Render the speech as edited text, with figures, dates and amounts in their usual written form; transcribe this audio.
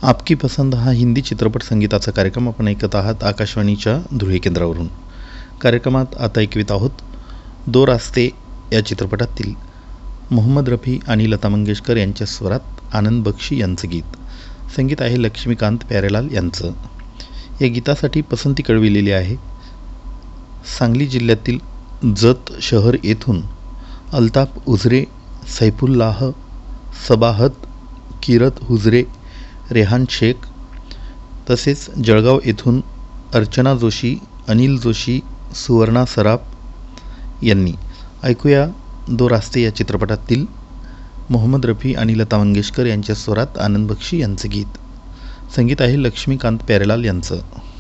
आपकी पसंद हा हिंदी चित्रपट संगीताचा कार्यक्रम आपण ऐकत आहात आकाशवाणीच्या धुळे केंद्रावरून. कार्यक्रमात आता ऐकवित आहोत दो रास्ते या चित्रपटातील मोहम्मद रफी आणि लता मंगेशकर यांच्या स्वरात आनंद बक्षी यांचं गीत. संगीत आहे लक्ष्मीकांत प्यारेलाल यांचं. या गीतासाठी पसंती कळविलेली आहे सांगली जिल्ह्यातील जत शहर येथून अल्ताफ उजरे, सैफुल्लाह, सबाहत, किरत हुजरे, रेहान शेख, तसेच जळगाव येथून अर्चना जोशी, अनिल जोशी, सुवर्णा सराफ यांनी. ऐकूया दो रास्ते या चित्रपटातील मोहम्मद रफी आणि लता मंगेशकर यांच्या स्वरात आनंद बक्षी यांचं गीत. संगीत आहे लक्ष्मीकांत प्यारेलाल यांचं.